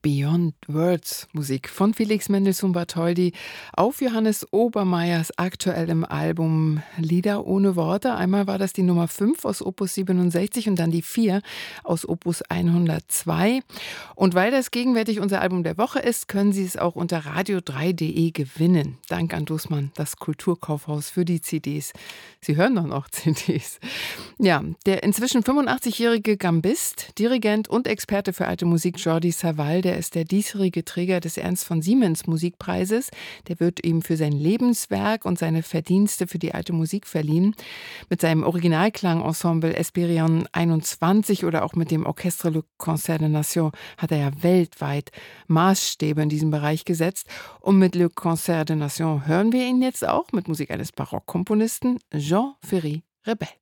Beyond Words Musik von Felix Mendelssohn Bartholdy auf Johannes Obermeyers aktuellem Album Lieder ohne Worte. Einmal war das die Nummer 5 aus Opus 67 und dann die 4 aus Opus 102. Und weil das gegenwärtig unser Album der Woche ist, können Sie es auch unter radio3.de gewinnen. Dank an Dussmann, das Kulturkaufhaus, für die CDs. Sie hören doch noch CDs. Ja, der inzwischen 85-jährige Gambist, Dirigent und Experte für alte Musik Jordi Savall, der ist der diesjährige Träger des Ernst von Siemens Musikpreises. Der wird ihm für sein Lebenswerk und seine Verdienste für die alte Musik verliehen. Mit seinem Originalklangensemble Esperion 21 oder auch mit dem Orchestre Le Concert des Nations hat er ja weltweit Maßstäbe in diesem Bereich gesetzt. Und mit Le Concert des Nations hören wir ihn jetzt auch mit Musik eines Barockkomponisten, Jean Ferry Rebel.